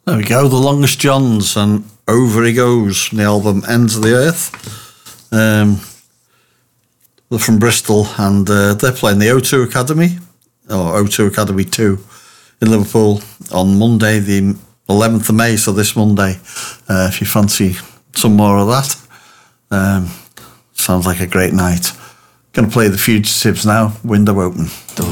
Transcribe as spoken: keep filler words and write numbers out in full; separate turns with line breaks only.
There we go, The Longest Johns and Over He Goes from the album Ends of the Earth. Um, they're from Bristol and uh, they're playing the O two Academy, or O two Academy two in Liverpool on Monday, the eleventh of May, so this Monday, uh, if you fancy some more of that. Um, sounds like a great night. Going to play The Fugitives now, window open.
The